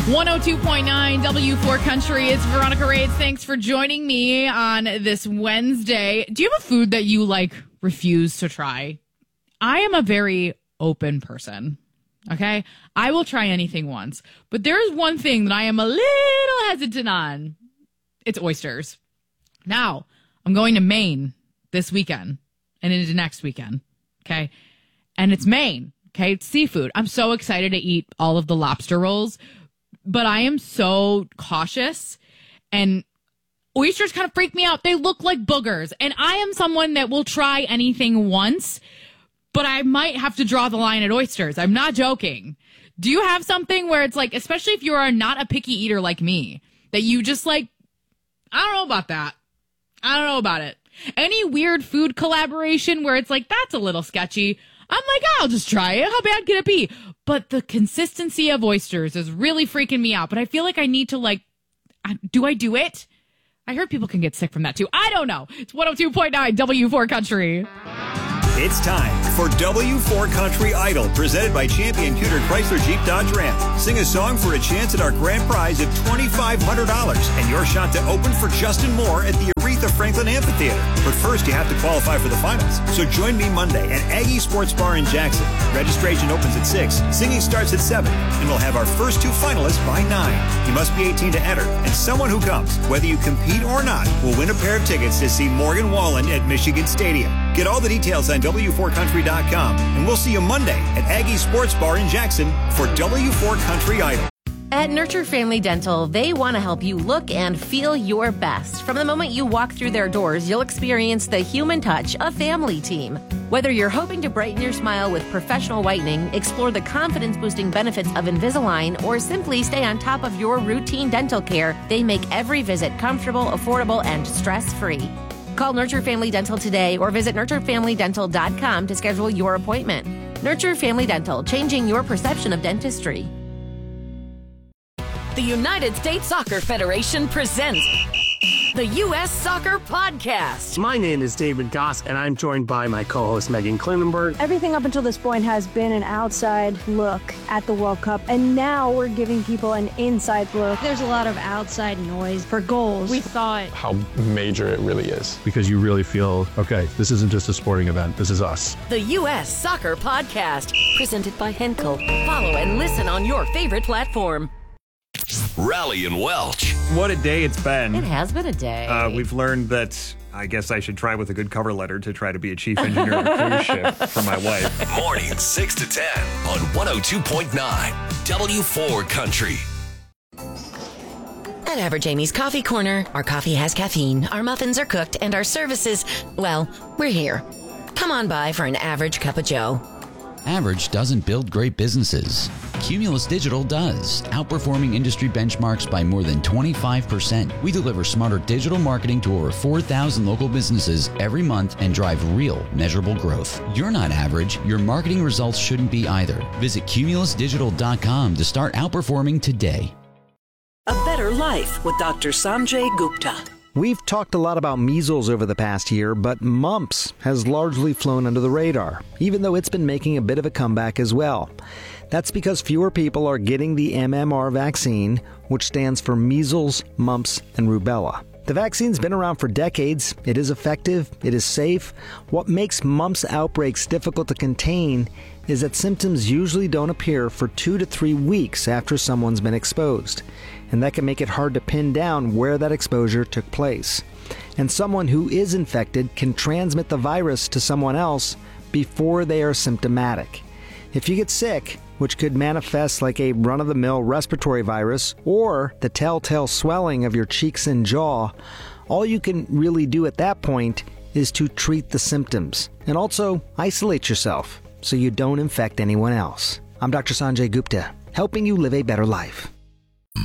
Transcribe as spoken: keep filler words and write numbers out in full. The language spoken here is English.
one oh two point nine W four Country. It's Veronica Reyes. Thanks for joining me on this Wednesday. Do you have a food that you, like, refuse to try? I am a very open person, okay? I will try anything once. But there's one thing that I am a little hesitant on. It's oysters. Now, I'm going to Maine this weekend and into next weekend, okay? And it's Maine, okay? It's seafood. I'm so excited to eat all of the lobster rolls. But I am so cautious, and oysters kind of freak me out. They look like boogers, and I am someone that will try anything once, but I might have to draw the line at oysters. I'm not joking. Do you have something where it's like, especially if you are not a picky eater like me, that you just like, I don't know about that. I don't know about it. Any weird food collaboration where it's like, that's a little sketchy. I'm like, oh, I'll just try it. How bad can it be? But the consistency of oysters is really freaking me out. But I feel like I need to, like, do I do it? I heard people can get sick from that, too. I don't know. It's one oh two point nine W four Country. It's time for W four Country Idol, presented by Champion Cuter Chrysler Jeep Dodge Ram. Sing a song for a chance at our grand prize of twenty-five hundred dollars and your shot to open for Justin Moore at the Aretha Franklin Amphitheater. But first, you have to qualify for the finals. So join me Monday at Aggie Sports Bar in Jackson. Registration opens at six, singing starts at seven, and we'll have our first two finalists by nine. You must be eighteen to enter, and someone who comes, whether you compete or not, will win a pair of tickets to see Morgan Wallen at Michigan Stadium. Get all the details on W four country dot com, and we'll see you Monday at Aggie Sports Bar in Jackson for W four Country Idol. At Nurture Family Dental, they want to help you look and feel your best. From the moment you walk through their doors, you'll experience the human touch of Family Team. Whether you're hoping to brighten your smile with professional whitening, explore the confidence-boosting benefits of Invisalign, or simply stay on top of your routine dental care, they make every visit comfortable, affordable, and stress-free. Call Nurture Family Dental today or visit nurture family dental dot com to schedule your appointment. Nurture Family Dental, changing your perception of dentistry. The United States Soccer Federation presents the U S Soccer Podcast. My name is David Goss, and I'm joined by my co-host Megan Klinenberg. Everything up until this point has been an outside look at the World Cup, and now we're giving people an inside look. There's a lot of outside noise for goals. We saw it. How major it really is. Because you really feel, okay, this isn't just a sporting event, this is us. The U S Soccer Podcast, presented by Henkel. Follow and listen on your favorite platform. Rally and Welch. What a day it's been. It has been a day. Uh, we've learned that I guess I should try with a good cover letter to try to be a chief engineer of a cruise ship for my wife. Mornings six to ten on one oh two point nine W four Country. At Average Amy's Coffee Corner, our coffee has caffeine, our muffins are cooked, and our services, well, we're here. Come on by for an average cup of joe. Average doesn't build great businesses. Cumulus Digital does, outperforming industry benchmarks by more than twenty-five percent. We deliver smarter digital marketing to over four thousand local businesses every month and drive real, measurable growth. You're not average. Your marketing results shouldn't be either. Visit cumulus digital dot com to start outperforming today. A Better Life with Doctor Sanjay Gupta. We've talked a lot about measles over the past year, but mumps has largely flown under the radar, even though it's been making a bit of a comeback as well. That's because fewer people are getting the M M R vaccine, which stands for measles, mumps, and rubella. The vaccine's been around for decades. It is effective. It is safe. What makes mumps outbreaks difficult to contain is that symptoms usually don't appear for two to three weeks after someone's been exposed. And that can make it hard to pin down where that exposure took place. And someone who is infected can transmit the virus to someone else before they are symptomatic. If you get sick, which could manifest like a run-of-the-mill respiratory virus or the telltale swelling of your cheeks and jaw, all you can really do at that point is to treat the symptoms and also isolate yourself so you don't infect anyone else. I'm Doctor Sanjay Gupta, helping you live a better life.